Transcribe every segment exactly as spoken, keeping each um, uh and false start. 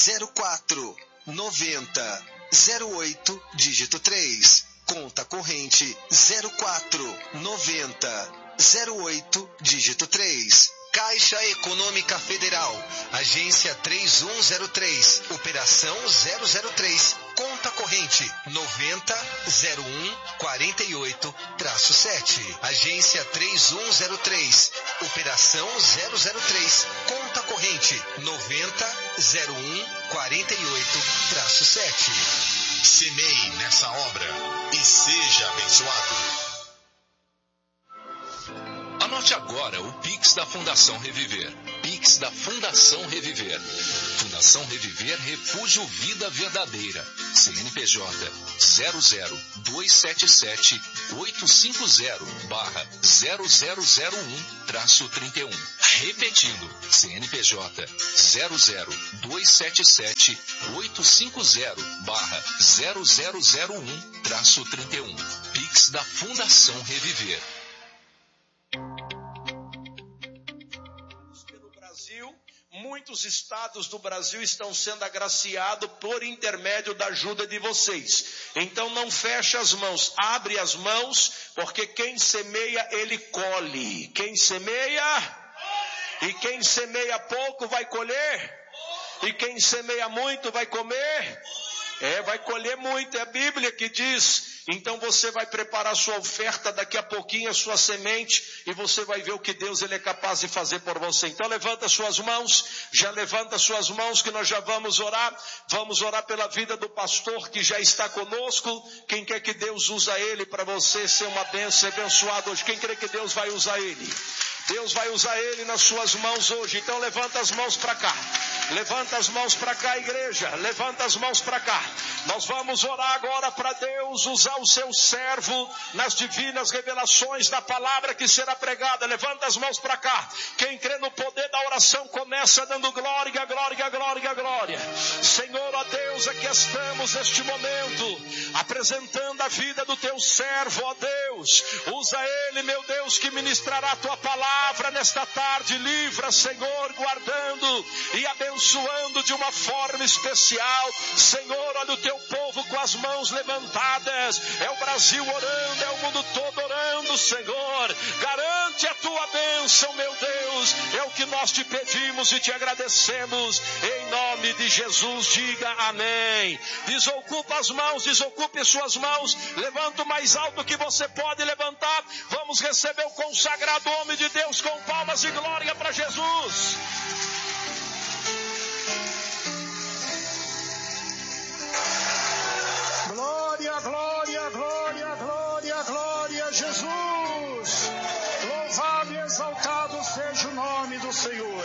zero quatro noventa zero oito dígito três. Conta corrente zero quatro noventa zero oito dígito três. Caixa Econômica Federal, agência três um zero três, operação zero zero três, conta corrente noventa zero um quarenta e oito sete. Agência três um zero três, operação zero zero três, conta corrente noventa zero um quarenta e oito sete. Semeie nessa obra e seja abençoado. Anote agora o Pix da Fundação Reviver. Pix da Fundação Reviver. Fundação Reviver Refúgio Vida Verdadeira. C N P J zero zero dois sete sete oito cinco zero barra zero zero zero um traço trinta e um. Repetindo, C N P J zero zero dois sete sete oito cinco zero barra zero zero zero um traço trinta e um. Pix da Fundação Reviver. Muitos estados do Brasil estão sendo agraciados por intermédio da ajuda de vocês. Então não feche as mãos, abre as mãos, porque quem semeia, ele colhe. Quem semeia, e quem semeia pouco vai colher, e quem semeia muito vai comer. É, vai colher muito, é a Bíblia que diz. Então você vai preparar sua oferta daqui a pouquinho, a sua semente, e você vai ver o que Deus ele é capaz de fazer por você. Então levanta suas mãos, já levanta suas mãos que nós já vamos orar. Vamos orar pela vida do pastor que já está conosco. Quem quer que Deus usa ele para você ser uma bênção, ser abençoado hoje? Quem crê que Deus vai usar ele? Deus vai usar ele nas suas mãos hoje. Então levanta as mãos para cá. Levanta as mãos para cá, igreja. Levanta as mãos para cá. Nós vamos orar agora para Deus usar o seu servo nas divinas revelações da palavra que será pregada. Levanta as mãos para cá. Quem crê no poder da oração começa dando glória, glória, glória, glória. Senhor, ó Deus, aqui estamos neste momento apresentando a vida do teu servo, ó Deus. Usa ele, meu Deus, que ministrará a tua palavra nesta tarde. Livra, Senhor, guardando e abençoando de uma forma especial. Senhor, olha o teu povo com as mãos levantadas. É o Brasil orando, é o mundo todo orando, Senhor. Garante a tua bênção, meu Deus. É o que nós te pedimos e te agradecemos. Em nome de Jesus, diga amém. Desocupa as mãos, desocupe suas mãos. Levanta o mais alto que você pode levantar. Vamos receber o consagrado homem de Deus com palmas e glória para Jesus. Glória, glória, glória, glória, glória a Jesus. Louvado e exaltado seja o nome do Senhor.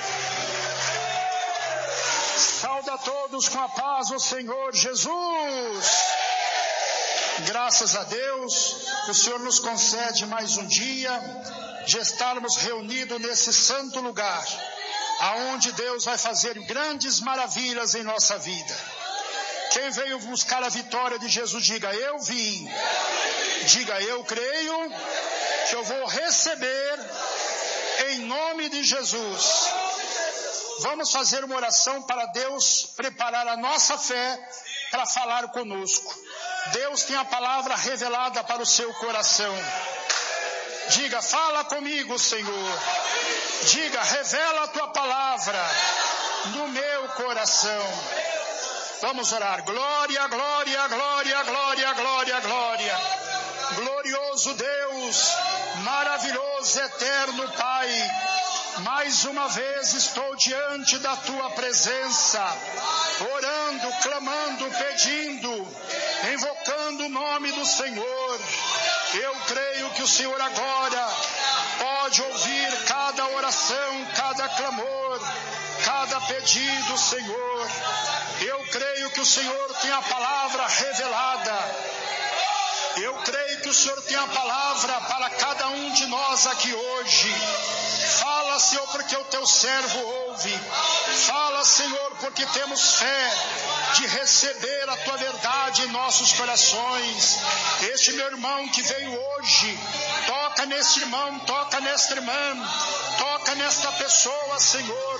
Sauda a todos com a paz do Senhor Jesus. Graças a Deus, o Senhor nos concede mais um dia de estarmos reunidos nesse santo lugar, aonde Deus vai fazer grandes maravilhas em nossa vida. Quem veio buscar a vitória de Jesus, diga eu vim. Diga eu creio que eu vou receber em nome de Jesus. Vamos fazer uma oração para Deus preparar a nossa fé para falar conosco. Deus tem a palavra revelada para o seu coração. Diga, fala comigo, Senhor. Diga, revela a tua palavra no meu coração. Vamos orar. Glória, glória, glória, glória, glória, glória. Glorioso Deus, maravilhoso, eterno Pai. Mais uma vez estou diante da tua presença, orando, clamando, pedindo, invocando o nome do Senhor. Eu creio que o Senhor agora pode ouvir cada oração, cada clamor, cada pedido, Senhor. Eu creio que o Senhor tem a palavra revelada. Eu creio que o Senhor tem a palavra para cada um de nós aqui hoje. Fala, Senhor, porque o teu servo ouve. Fala, Senhor, porque temos fé de receber a tua verdade em nossos corações. Este meu irmão que veio hoje, toca neste irmão, toca nesta irmã, toca nesta pessoa, Senhor.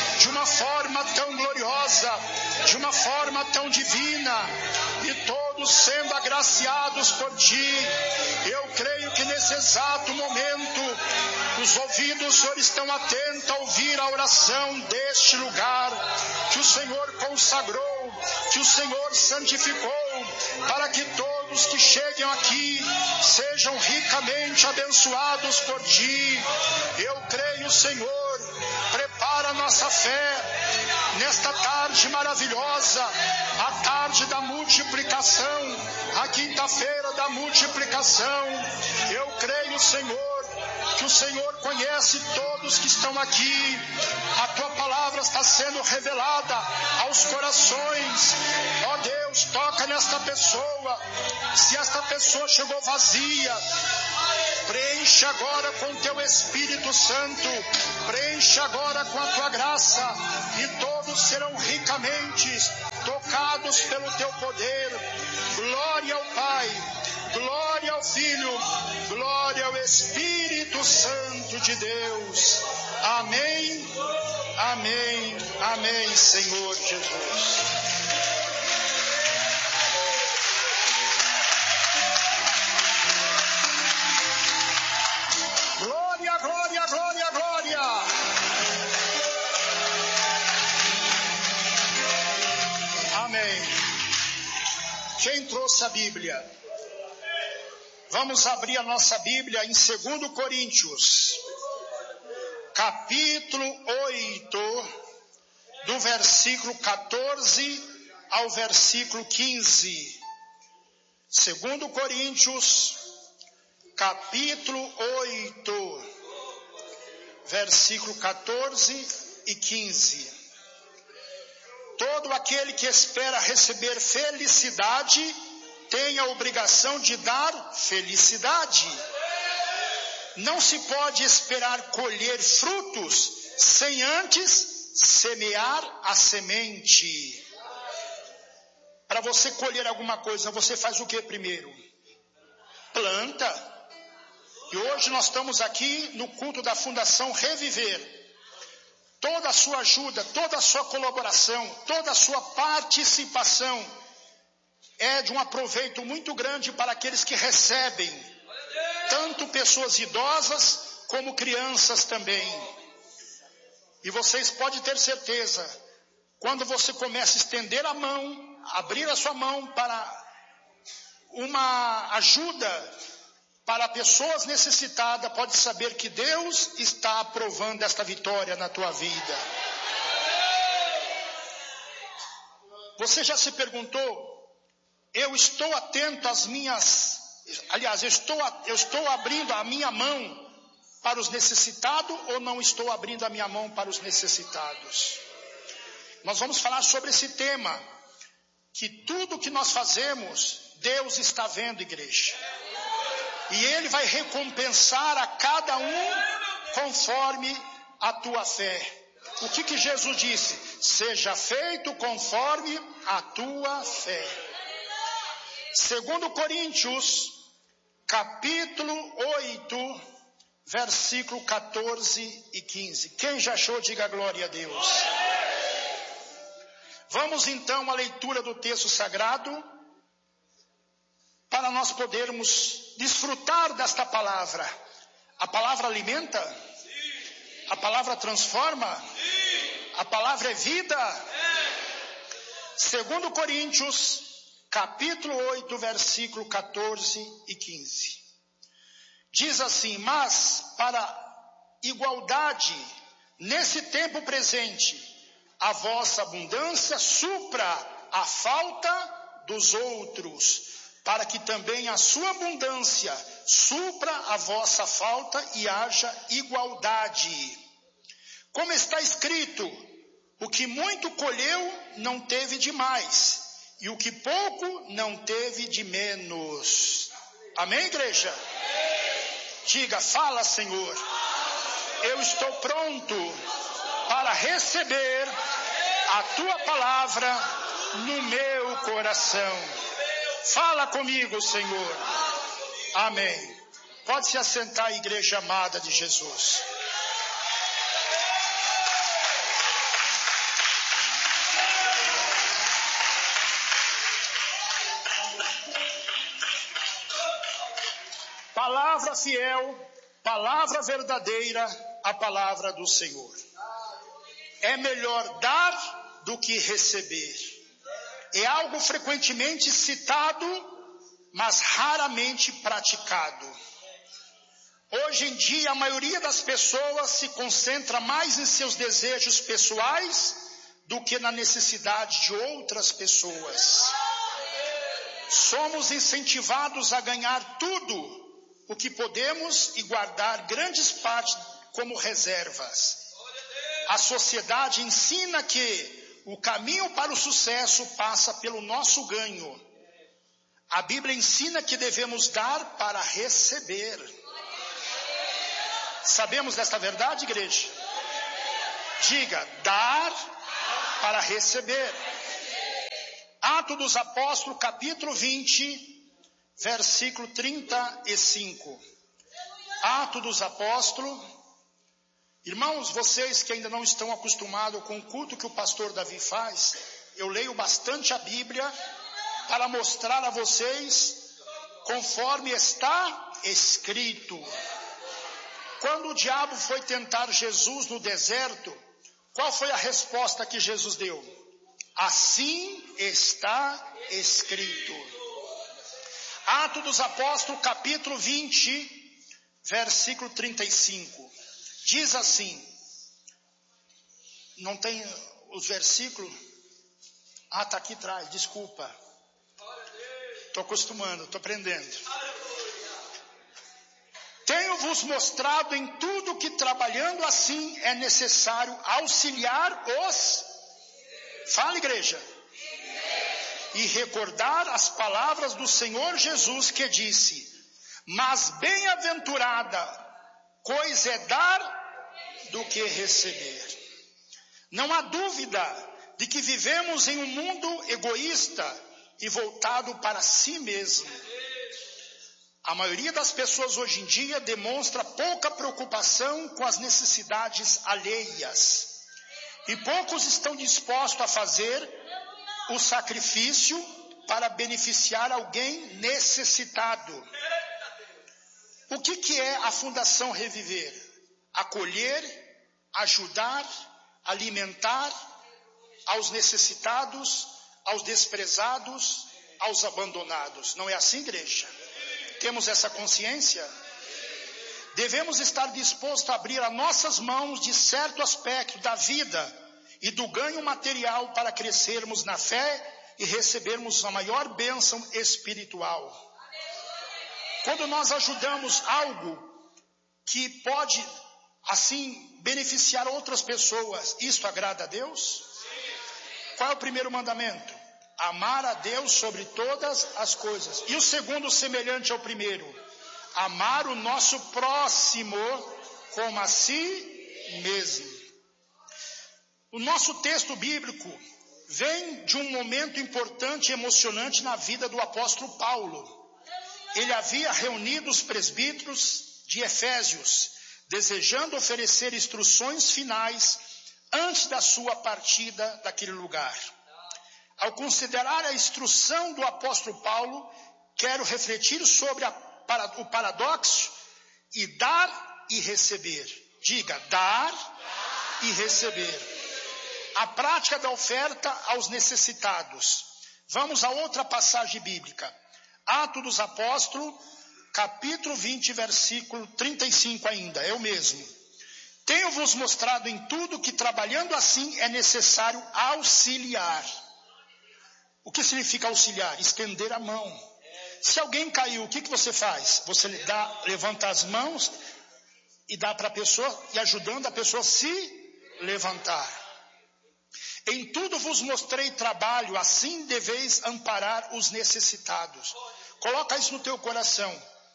de uma forma tão gloriosa, de uma forma tão divina, e todos sendo agraciados por Ti. Eu creio que nesse exato momento, os ouvidos do Senhor estão atentos a ouvir a oração deste lugar, que o Senhor consagrou, que o Senhor santificou, para que todos que cheguem aqui sejam ricamente abençoados por Ti. Eu creio, Senhor, prepara a nossa fé nesta tarde maravilhosa, a tarde da multiplicação, a quinta-feira da multiplicação. Eu creio, Senhor, que o Senhor conhece todos que estão aqui. A Tua palavra está sendo revelada aos corações. Ó Deus, toca nesta pessoa. Se esta pessoa chegou vazia, preenche agora com Teu Espírito Santo, preenche agora com a Tua graça, e todos serão ricamente tocados pelo Teu poder. Glória ao Pai, glória ao Filho, glória ao Espírito Santo de Deus. Amém, amém, amém, Senhor Jesus. Glória, glória, glória, glória. Amém. Quem trouxe a Bíblia? Vamos abrir a nossa Bíblia em Segundo Coríntios, capítulo oito, do versículo quatorze ao versículo quinze. Segundo Coríntios, capítulo oito, versículo quatorze e quinze. Todo aquele que espera receber felicidade tem a obrigação de dar felicidade. Não se pode esperar colher frutos sem antes semear a semente. Para você colher alguma coisa, você faz o que primeiro? Planta. E hoje nós estamos aqui no culto da Fundação Reviver. Toda a sua ajuda, toda a sua colaboração, toda a sua participação é de um aproveito muito grande para aqueles que recebem, tanto pessoas idosas como crianças também. E vocês podem ter certeza, quando você começa a estender a mão, abrir a sua mão para uma ajuda para pessoas necessitadas, pode saber que Deus está aprovando esta vitória na tua vida. Você já se perguntou, eu estou atento às minhas, aliás, eu estou, eu estou abrindo a minha mão para os necessitados ou não estou abrindo a minha mão para os necessitados? Nós vamos falar sobre esse tema, que tudo que nós fazemos, Deus está vendo, igreja. E Ele vai recompensar a cada um conforme a tua fé. O que que Jesus disse? Seja feito conforme a tua fé. Segundo Coríntios, capítulo oito, versículo quatorze e quinze. Quem já achou, diga glória a Deus. Vamos então à leitura do texto sagrado, para nós podermos desfrutar desta palavra. A palavra alimenta? A palavra transforma? A palavra é vida? Segundo Coríntios, capítulo oito, versículo quatorze e quinze. Diz assim: mas para igualdade, nesse tempo presente, a vossa abundância supra a falta dos outros, para que também a sua abundância supra a vossa falta e haja igualdade. Como está escrito, o que muito colheu não teve de mais, e o que pouco não teve de menos. Amém, igreja? Diga, fala, Senhor. Eu estou pronto para receber a tua palavra no meu coração. Fala comigo, Senhor. Amém. Pode se assentar, igreja amada de Jesus. Palavra fiel, palavra verdadeira, a palavra do Senhor. É melhor dar do que receber. É algo frequentemente citado, mas raramente praticado. Hoje em dia, a maioria das pessoas se concentra mais em seus desejos pessoais do que na necessidade de outras pessoas. Somos incentivados a ganhar tudo o que podemos e guardar grandes partes como reservas. A sociedade ensina que o caminho para o sucesso passa pelo nosso ganho. A Bíblia ensina que devemos dar para receber. Sabemos desta verdade, igreja? Diga, dar para receber. Atos dos Apóstolos, capítulo vinte, versículo trinta e cinco. Atos dos Apóstolos. Irmãos, vocês que ainda não estão acostumados com o culto que o pastor Davi faz, eu leio bastante a Bíblia para mostrar a vocês conforme está escrito. Quando o diabo foi tentar Jesus no deserto, qual foi a resposta que Jesus deu? Assim está escrito. Atos dos Apóstolos, capítulo vinte, versículo trinta e cinco. Diz assim, não tem os versículos? Ah, está aqui atrás, desculpa. Estou acostumando, estou aprendendo. Tenho-vos mostrado em tudo que trabalhando assim é necessário auxiliar os... Fala, igreja. E recordar as palavras do Senhor Jesus que disse, mas bem-aventurada coisa é dar do que receber. Não há dúvida de que vivemos em um mundo egoísta e voltado para si mesmo. A maioria das pessoas hoje em dia demonstra pouca preocupação com as necessidades alheias. E poucos estão dispostos a fazer o sacrifício para beneficiar alguém necessitado. O que, que é a Fundação Reviver? Acolher, ajudar, alimentar aos necessitados, aos desprezados, aos abandonados. Não é assim, igreja? Temos essa consciência? Devemos estar dispostos a abrir as nossas mãos de certo aspecto da vida e do ganho material para crescermos na fé e recebermos a maior bênção espiritual. Quando nós ajudamos algo que pode, assim, beneficiar outras pessoas, isto agrada a Deus? Qual é o primeiro mandamento? Amar a Deus sobre todas as coisas. E o segundo, semelhante ao primeiro, amar o nosso próximo como a si mesmo. O nosso texto bíblico vem de um momento importante e emocionante na vida do apóstolo Paulo. Ele havia reunido os presbíteros de Efésios, desejando oferecer instruções finais antes da sua partida daquele lugar. Ao considerar a instrução do apóstolo Paulo, quero refletir sobre a, para, o paradoxo e dar e receber. Diga, dar, dar e receber. A prática da oferta aos necessitados. Vamos a outra passagem bíblica. Atos dos Apóstolos, capítulo vinte, versículo trinta e cinco ainda, é o mesmo. Tenho-vos mostrado em tudo que trabalhando assim é necessário auxiliar. O que significa auxiliar? Estender a mão. Se alguém caiu, o que, que você faz? Você dá, levanta as mãos e dá para a pessoa, e ajudando a pessoa a se levantar. Em tudo vos mostrei trabalho, assim deveis amparar os necessitados. Coloca isso no teu coração.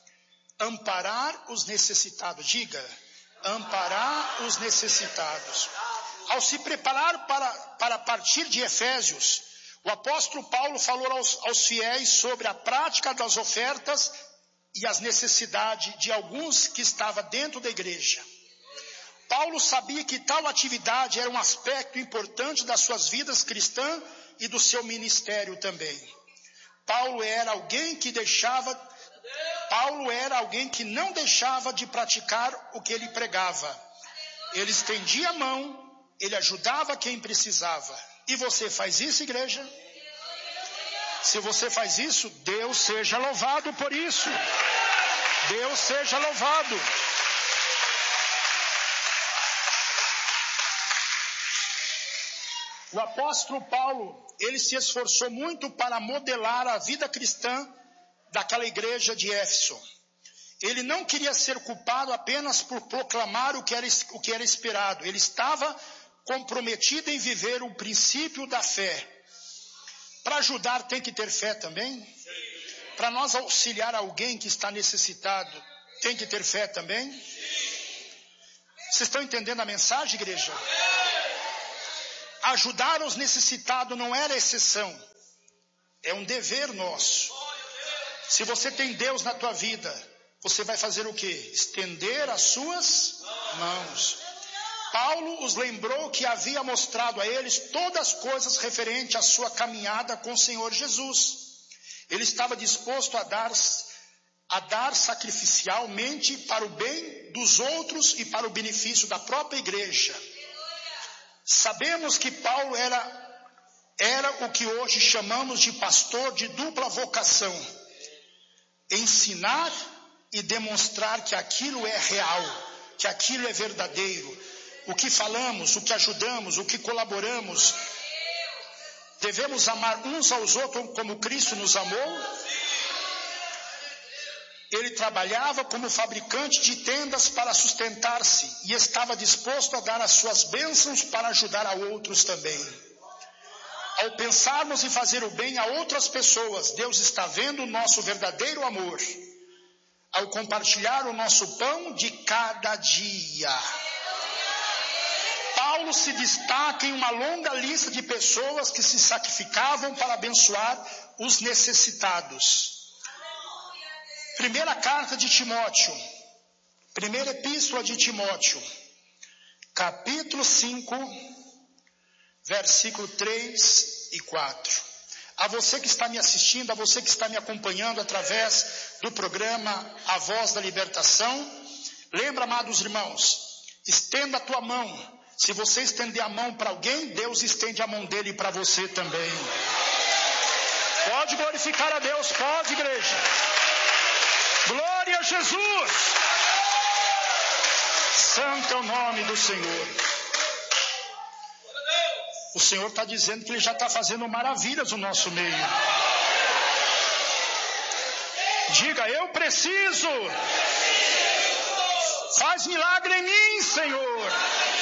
Amparar os necessitados. Diga, amparar os necessitados. Ao se preparar para, para partir de Efésios, o apóstolo Paulo falou aos, aos fiéis sobre a prática das ofertas e as necessidades de alguns que estavam dentro da igreja. Paulo sabia que tal atividade era um aspecto importante das suas vidas cristãs e do seu ministério também. Paulo era alguém que deixava Paulo era alguém que não deixava de praticar o que ele pregava. Ele estendia a mão, ele ajudava quem precisava. E você faz isso, igreja? Se você faz isso, Deus seja louvado por isso. Deus seja louvado. O apóstolo Paulo, ele se esforçou muito para modelar a vida cristã daquela igreja de Éfeso. Ele não queria ser culpado apenas por proclamar o que era, o que era esperado. Ele estava comprometido em viver o princípio da fé. Para ajudar tem que ter fé também? Para nós auxiliar alguém que está necessitado, tem que ter fé também? Vocês estão entendendo a mensagem, igreja? Ajudar os necessitados não era exceção. É um dever nosso. Se você tem Deus na tua vida, você vai fazer o quê? Estender as suas mãos. Paulo os lembrou que havia mostrado a eles todas as coisas referentes à sua caminhada com o Senhor Jesus. Ele estava disposto a dar, a dar sacrificialmente para o bem dos outros e para o benefício da própria igreja. Sabemos que Paulo era, era o que hoje chamamos de pastor de dupla vocação. Ensinar e demonstrar que aquilo é real, que aquilo é verdadeiro. O que falamos, o que ajudamos, o que colaboramos. Devemos amar uns aos outros como Cristo nos amou. Ele trabalhava como fabricante de tendas para sustentar-se e estava disposto a dar as suas bênçãos para ajudar a outros também. Ao pensarmos em fazer o bem a outras pessoas, Deus está vendo o nosso verdadeiro amor. Ao compartilhar o nosso pão de cada dia. Paulo se destaca em uma longa lista de pessoas que se sacrificavam para abençoar os necessitados. Primeira carta de Timóteo, primeira epístola de Timóteo, capítulo cinco, versículo três e quatro. A você que está me assistindo, a você que está me acompanhando através do programa A Voz da Libertação, lembra, amados irmãos, estenda a tua mão. Se você estender a mão para alguém, Deus estende a mão dele para você também. Pode glorificar a Deus, pode, igreja. Glória a Jesus. Santo é o nome do Senhor. O Senhor está dizendo que Ele já está fazendo maravilhas no nosso meio. Diga, eu preciso. Faz milagre em mim, Senhor.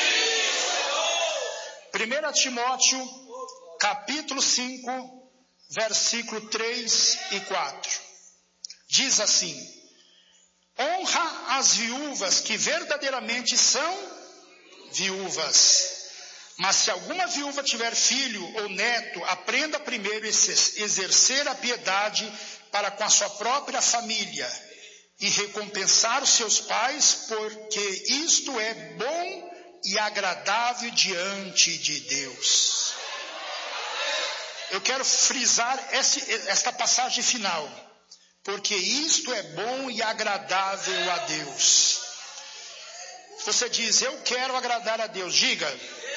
primeira Timóteo, capítulo cinco, versículo três e quatro. Diz assim: honra as viúvas que verdadeiramente são viúvas. Mas se alguma viúva tiver filho ou neto, aprenda primeiro a exercer a piedade para com a sua própria família e recompensar os seus pais, porque isto é bom e agradável diante de Deus. Eu quero frisar esse, esta passagem final, porque isto é bom e agradável a Deus. Você diz, eu quero agradar a Deus. Diga,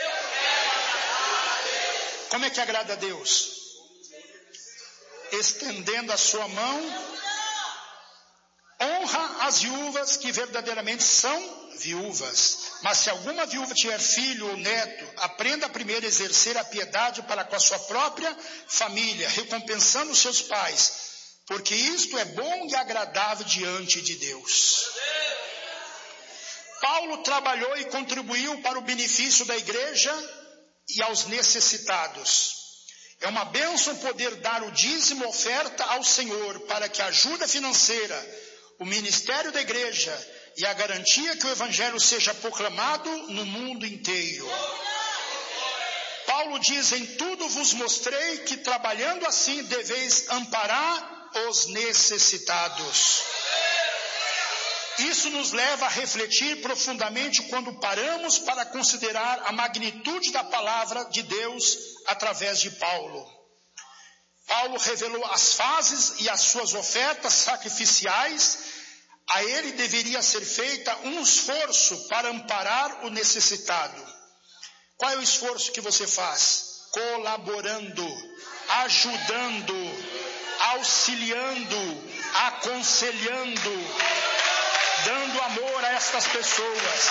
como é que agrada a Deus? Estendendo a sua mão. Honra as viúvas que verdadeiramente são viúvas. Mas se alguma viúva tiver filho ou neto, aprenda primeiro a exercer a piedade para com a sua própria família, recompensando os seus pais, porque isto é bom e agradável diante de Deus. Paulo trabalhou e contribuiu para o benefício da igreja e aos necessitados. É uma bênção poder dar o dízimo oferta ao Senhor para que a ajuda financeira, o ministério da igreja e a garantia que o evangelho seja proclamado no mundo inteiro. Paulo diz, em tudo vos mostrei que trabalhando assim deveis amparar os necessitados. Isso nos leva a refletir profundamente quando paramos para considerar a magnitude da palavra de Deus através de Paulo. Paulo revelou as fases e as suas ofertas sacrificiais. A ele deveria ser feita um esforço para amparar o necessitado. Qual é o esforço que você faz? Colaborando, ajudando, auxiliando, aconselhando, dando amor a estas pessoas.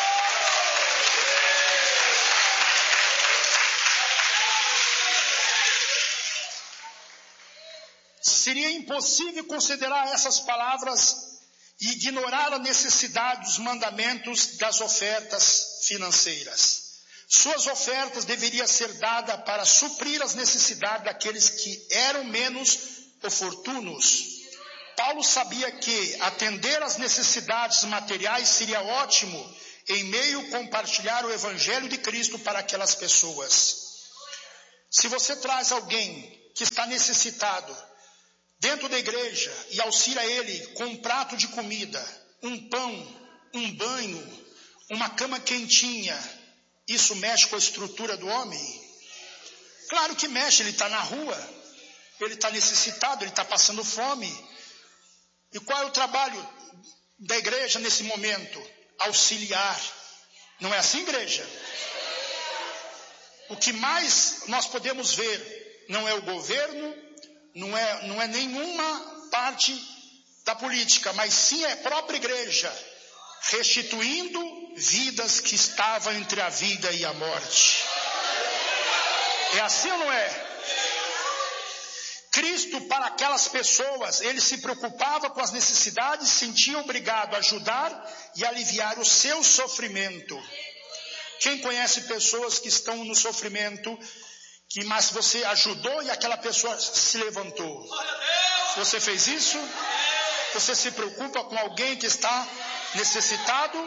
Seria impossível considerar essas palavras e ignorar a necessidade dos mandamentos das ofertas financeiras. Suas ofertas deveriam ser dadas para suprir as necessidades daqueles que eram menos oportunos. Paulo sabia que atender às necessidades materiais seria ótimo em meio a compartilhar o evangelho de Cristo para aquelas pessoas. Se você traz alguém que está necessitado dentro da igreja e auxilia ele com um prato de comida, um pão, um banho, uma cama quentinha, isso mexe com a estrutura do homem? Claro que mexe, ele está na rua, ele está necessitado, ele está passando fome. E qual é o trabalho da igreja nesse momento? Auxiliar. Não é assim, igreja? O que mais nós podemos ver não é o governo, não é, não é nenhuma parte da política, mas sim é a própria igreja, restituindo vidas que estavam entre a vida e a morte. É assim ou não é? Cristo, para aquelas pessoas, ele se preocupava com as necessidades, se sentia obrigado a ajudar e aliviar o seu sofrimento. Quem conhece pessoas que estão no sofrimento, que mas você ajudou e aquela pessoa se levantou? Você fez isso? Você se preocupa com alguém que está necessitado?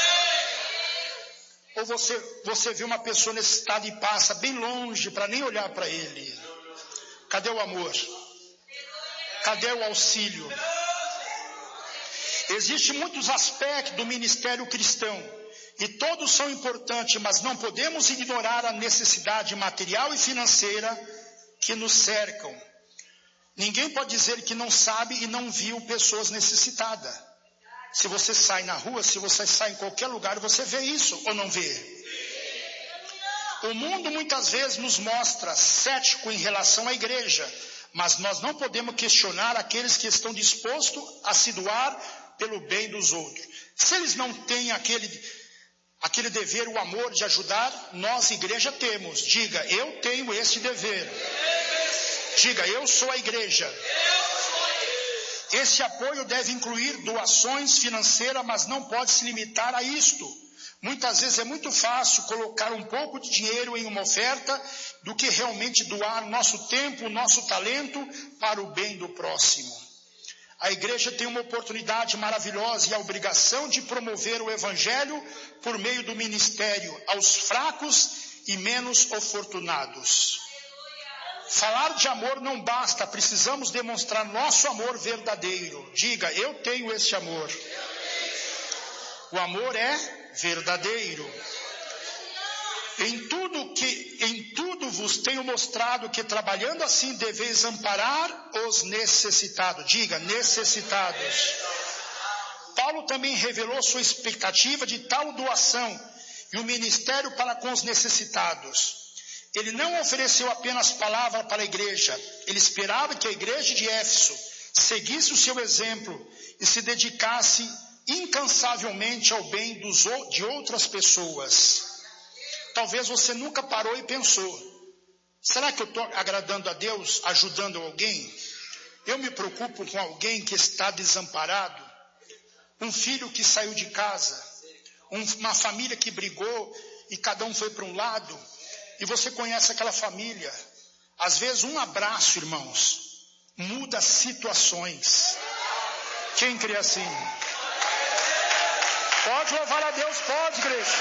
Ou você, você vê uma pessoa necessitada e passa bem longe para nem olhar para ele? Cadê o amor? Cadê o auxílio? Existem muitos aspectos do ministério cristão e todos são importantes, mas não podemos ignorar a necessidade material e financeira que nos cercam. Ninguém pode dizer que não sabe e não viu pessoas necessitadas. Se você sai na rua, se você sai em qualquer lugar, você vê isso ou não vê? O mundo muitas vezes nos mostra cético em relação à igreja, mas nós não podemos questionar aqueles que estão dispostos a se doar pelo bem dos outros. Se eles não têm aquele, aquele dever, o amor de ajudar, nós, igreja, temos. Diga, eu tenho esse dever. Diga, eu sou a igreja. Esse apoio deve incluir doações financeiras, mas não pode se limitar a isto. Muitas vezes é muito fácil colocar um pouco de dinheiro em uma oferta do que realmente doar o nosso tempo, o nosso talento para o bem do próximo. A igreja tem uma oportunidade maravilhosa e a obrigação de promover o evangelho por meio do ministério aos fracos e menos afortunados. Falar de amor não basta, precisamos demonstrar nosso amor verdadeiro. Diga, eu tenho esse amor. O amor é verdadeiro. Em tudo que, em tudo vos tenho mostrado que trabalhando assim deveis amparar os necessitados. Diga, necessitados. Paulo também revelou sua expectativa de tal doação e o ministério para com os necessitados. Ele não ofereceu apenas palavra para a igreja, ele esperava que a igreja de Éfeso seguisse o seu exemplo e se dedicasse incansavelmente ao bem dos, de outras pessoas. Talvez você nunca parou e pensou, será que eu estou agradando a Deus, ajudando alguém? Eu me preocupo com alguém que está desamparado, um filho que saiu de casa, um, uma família que brigou e cada um foi para um lado, e você conhece aquela família. Às vezes um abraço, irmãos, muda situações. Quem crê assim? Pode louvar a Deus, pode, igreja.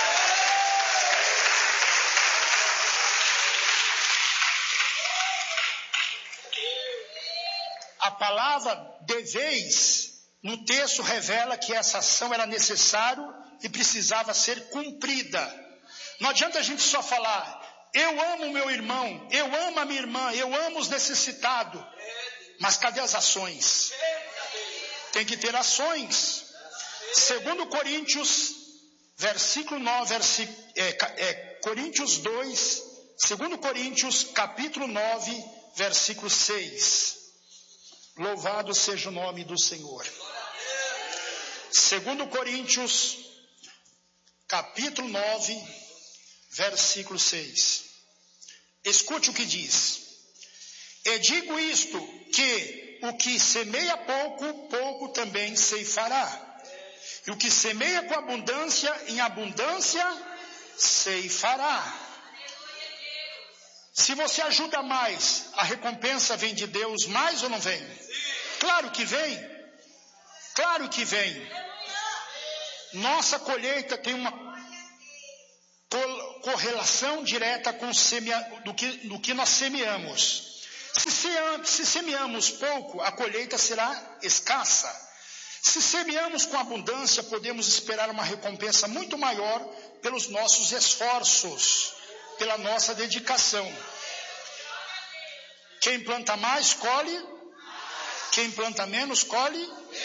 A palavra deveis no texto revela que essa ação era necessária e precisava ser cumprida. Não adianta a gente só falar, eu amo meu irmão, eu amo a minha irmã, eu amo os necessitados. Mas cadê as ações? Tem que ter ações. Segundo Coríntios, versículo nove, versículo, é, é, Coríntios dois, segundo Coríntios, capítulo nove, versículo seis. Louvado seja o nome do Senhor. Segundo Coríntios, capítulo nove, versículo seis. Escute o que diz. E digo isto, que o que semeia pouco, pouco também ceifará. E o que semeia com abundância, em abundância ceifará. Se você ajuda mais, a recompensa vem de Deus mais ou não vem? Claro que vem. Claro que vem. Nossa colheita tem uma correlação direta com semea, do, que, do que nós semeamos. Se, se, se semeamos pouco, a colheita será escassa. Se semeamos com abundância, podemos esperar uma recompensa muito maior pelos nossos esforços, pela nossa dedicação. Quem planta mais, colhe. Quem planta menos, colhe.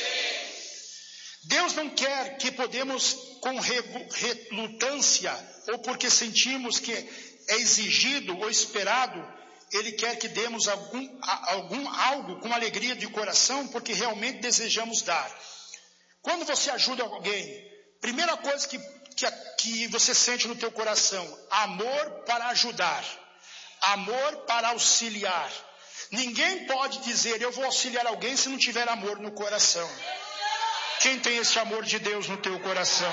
Deus não quer que podemos, com relutância, ou porque sentimos que é exigido ou esperado, Ele quer que demos algum, algum algo com alegria de coração, porque realmente desejamos dar. Quando você ajuda alguém, primeira coisa que, que, que você sente no teu coração, amor para ajudar, amor para auxiliar. Ninguém pode dizer, eu vou auxiliar alguém se não tiver amor no coração. Quem tem esse amor de Deus no teu coração?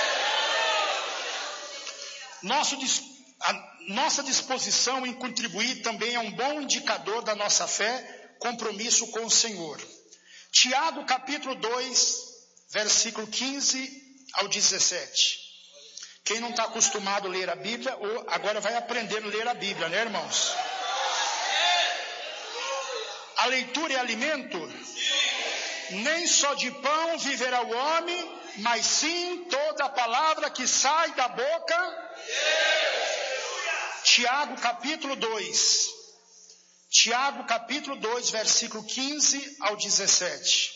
Nosso, a nossa disposição em contribuir também é um bom indicador da nossa fé, compromisso com o Senhor. Tiago capítulo dois, versículo quinze ao dezessete. Quem não está acostumado a ler a Bíblia, ou agora vai aprender a ler a Bíblia, né, irmãos? A leitura é alimento? Nem só de pão viverá o homem, mas sim toda a palavra que sai da boca. Tiago capítulo dois. Tiago capítulo dois, versículo quinze ao dezessete.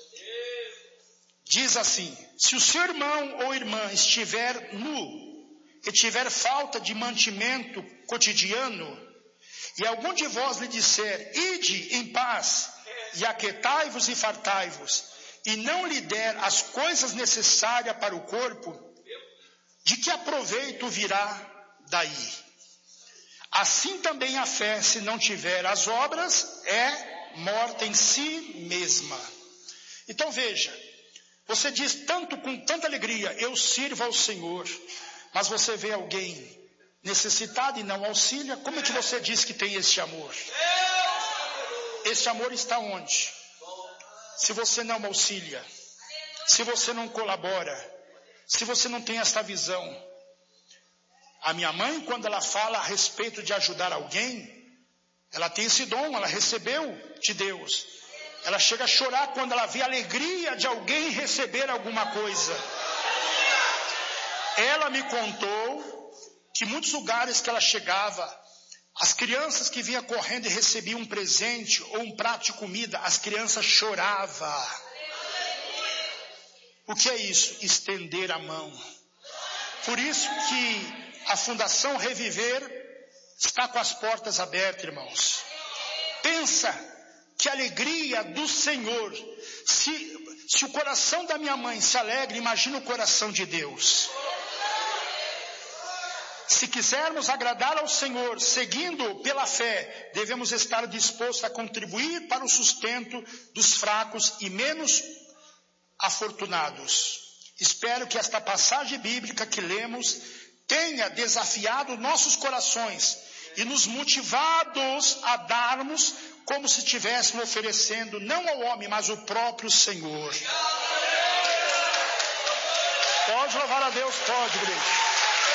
Diz assim: se o seu irmão ou irmã estiver nu e tiver falta de mantimento cotidiano, e algum de vós lhe disser, ide em paz, e aquietai-vos e fartai-vos, e não lhe der as coisas necessárias para o corpo, de que aproveito virá daí? Assim também a fé, se não tiver as obras, é morta em si mesma. Então veja, você diz tanto com tanta alegria, eu sirvo ao Senhor, mas você vê alguém necessitado e não auxilia, como é que você diz que tem esse amor? Esse amor está onde? Se você não auxilia, se você não colabora, se você não tem esta visão. A minha mãe, quando ela fala a respeito de ajudar alguém, ela tem esse dom, ela recebeu de Deus. Ela chega a chorar quando ela vê a alegria de alguém receber alguma coisa. Ela me contou que muitos lugares que ela chegava, as crianças que vinham correndo e recebiam um presente ou um prato de comida, as crianças choravam. O que é isso? Estender a mão. Por isso que a Fundação Reviver está com as portas abertas, irmãos. Pensa que a alegria do Senhor, se, se o coração da minha mãe se alegra, imagina o coração de Deus. Se quisermos agradar ao Senhor, seguindo pela fé, devemos estar dispostos a contribuir para o sustento dos fracos e menos afortunados. Espero que esta passagem bíblica que lemos tenha desafiado nossos corações e nos motivados a darmos como se estivéssemos oferecendo não ao homem, mas ao próprio Senhor. Pode louvar a Deus? Pode, igreja.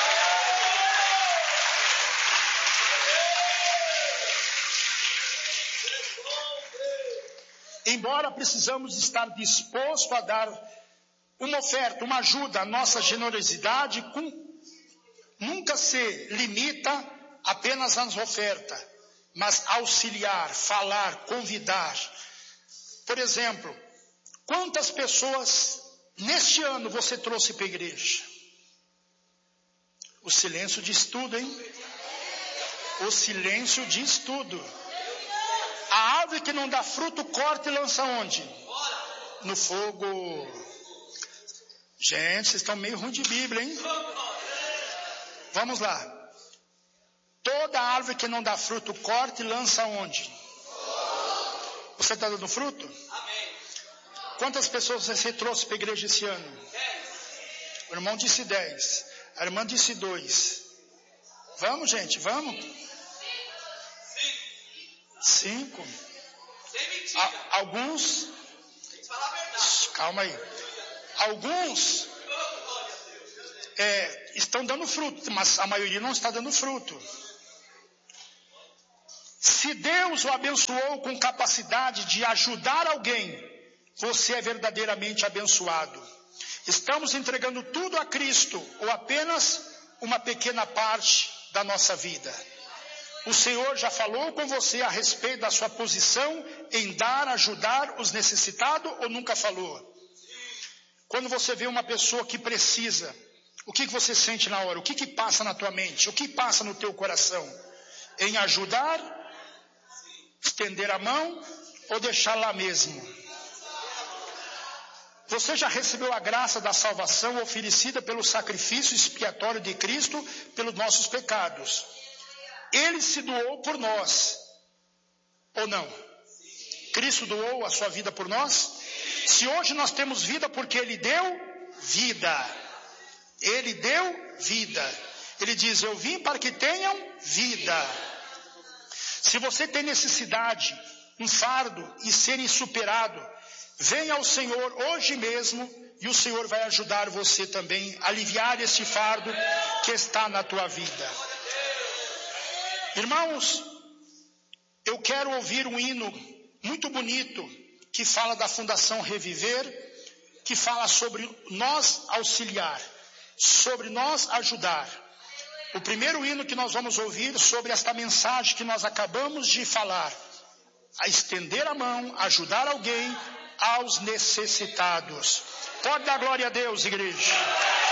Embora precisamos estar dispostos a dar uma oferta, uma ajuda, a nossa generosidade com, nunca se limita apenas nas ofertas, mas auxiliar, falar, convidar. Por exemplo, quantas pessoas neste ano você trouxe para a igreja? O silêncio diz tudo, hein? O silêncio diz tudo. A árvore que não dá fruto, corta e lança onde? No fogo. Gente, vocês estão meio ruim de Bíblia, hein? Vamos lá. Toda árvore que não dá fruto, corta e lança onde? Você está dando fruto? Quantas pessoas você trouxe para a igreja esse ano? O irmão disse dez. A irmã disse dois. Vamos, gente, vamos? Cinco. A, alguns. Calma aí. Alguns é, estão dando fruto, mas a maioria não está dando fruto. Se Deus o abençoou com capacidade de ajudar alguém, você é verdadeiramente abençoado. Estamos entregando tudo a Cristo, ou apenas uma pequena parte da nossa vida. O Senhor já falou com você a respeito da sua posição em dar, ajudar os necessitados, ou nunca falou? Quando você vê uma pessoa que precisa, o que você sente na hora? O que, que passa na tua mente? O que passa no teu coração? Em ajudar, estender a mão ou deixar lá mesmo? Você já recebeu a graça da salvação oferecida pelo sacrifício expiatório de Cristo pelos nossos pecados. Ele se doou por nós, ou não? Cristo doou a sua vida por nós? Se hoje nós temos vida porque Ele deu vida. Ele deu vida. Ele diz, eu vim para que tenham vida. Se você tem necessidade, um fardo e ser superado, venha ao Senhor hoje mesmo e o Senhor vai ajudar você também a aliviar esse fardo que está na tua vida. Irmãos, eu quero ouvir um hino muito bonito que fala da Fundação Reviver, que fala sobre nós auxiliar, sobre nós ajudar. O primeiro hino que nós vamos ouvir sobre esta mensagem que nós acabamos de falar, a estender a mão, ajudar alguém, aos necessitados. Pode dar glória a Deus, igreja.